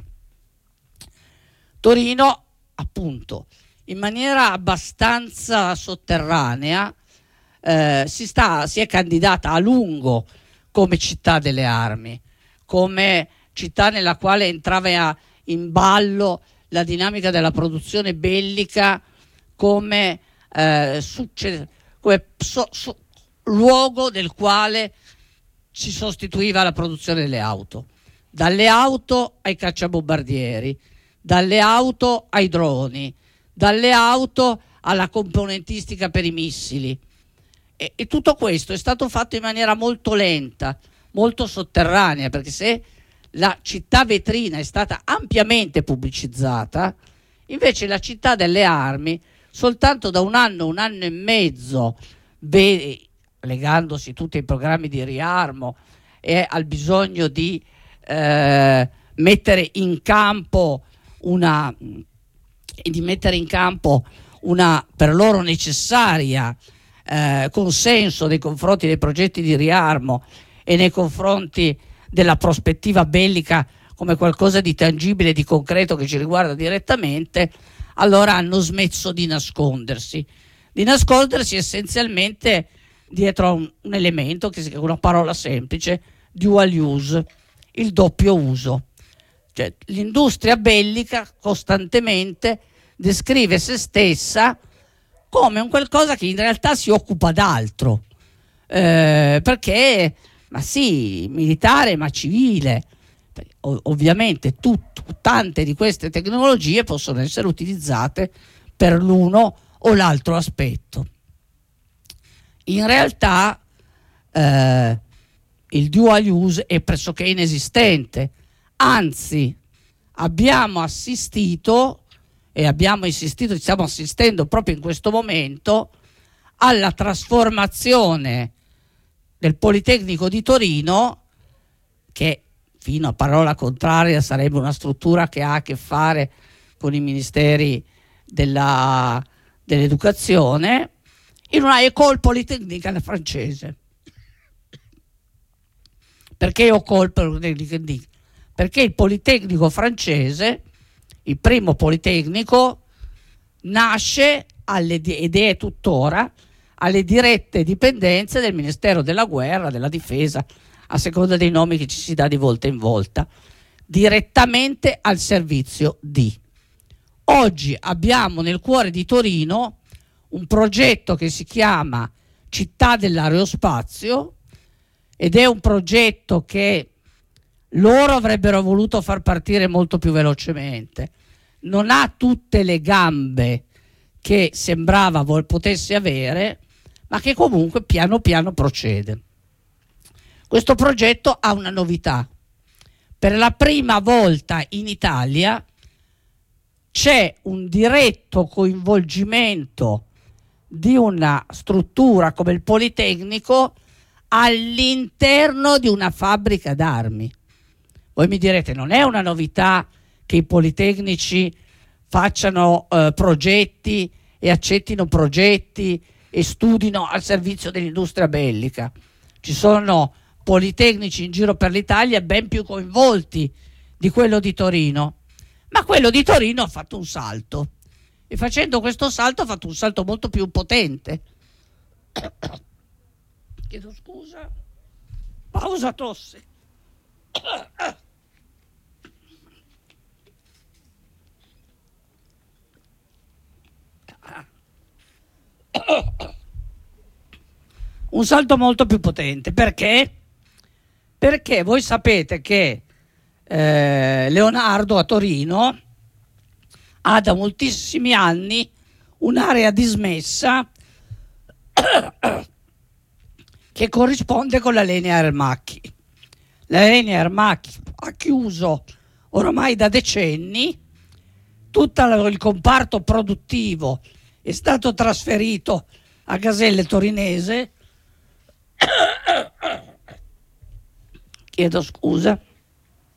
Torino, appunto, in maniera abbastanza sotterranea eh, si, sta, si è candidata a lungo come città delle armi, come città nella quale entrava in ballo la dinamica della produzione bellica, come, eh, succe- come so- so- luogo del quale si sostituiva la produzione delle auto, dalle auto ai cacciabombardieri, dalle auto ai droni, dalle auto alla componentistica per i missili, e, e tutto questo è stato fatto in maniera molto lenta, molto sotterranea, perché se la città vetrina è stata ampiamente pubblicizzata, invece la città delle armi soltanto da un anno, un anno e mezzo, be- legandosi tutti ai programmi di riarmo e al bisogno di eh, mettere in campo una di mettere in campo una per loro necessaria eh, consenso nei confronti dei progetti di riarmo e nei confronti della prospettiva bellica come qualcosa di tangibile, di concreto che ci riguarda direttamente, allora hanno smesso di nascondersi di nascondersi essenzialmente dietro a un, un elemento che è una parola semplice: dual use, il doppio uso. Cioè, l'industria bellica costantemente descrive se stessa come un qualcosa che in realtà si occupa d'altro, eh, perché, ma sì, militare ma civile. Ov- ovviamente tut- tante di queste tecnologie possono essere utilizzate per l'uno o l'altro aspetto. In realtà eh, il dual use è pressoché inesistente, anzi abbiamo assistito e abbiamo insistito, stiamo assistendo proprio in questo momento alla trasformazione del Politecnico di Torino, che fino a parola contraria sarebbe una struttura che ha a che fare con i ministeri della, dell'educazione, in una école polytechnique francese. Perché école polytechnique? Perché il Politecnico francese, il primo Politecnico, nasce alle, ed è tuttora alle dirette dipendenze del Ministero della Guerra, della Difesa, a seconda dei nomi che ci si dà di volta in volta, direttamente al servizio di. Oggi abbiamo nel cuore di Torino un progetto che si chiama Città dell'Aerospazio, ed è un progetto che loro avrebbero voluto far partire molto più velocemente. Non ha tutte le gambe che sembrava potesse avere, ma che comunque piano piano procede. Questo progetto ha una novità. Per la prima volta in Italia c'è un diretto coinvolgimento di una struttura come il Politecnico all'interno di una fabbrica d'armi. Voi mi direte, non è una novità che i politecnici facciano eh, progetti e accettino progetti e studino al servizio dell'industria bellica. Ci sono politecnici in giro per l'Italia ben più coinvolti di quello di Torino, ma quello di Torino ha fatto un salto, e facendo questo salto ha fatto un salto molto più potente. Chiedo scusa, pausa tosse. Un salto molto più potente. Perché? Perché voi sapete che eh, Leonardo a Torino ha da moltissimi anni un'area dismessa che corrisponde con la Linea Aermacchi. La Linea Aermacchi ha chiuso oramai da decenni, tutto il comparto produttivo è stato trasferito a Gaselle Torinese. Chiedo scusa.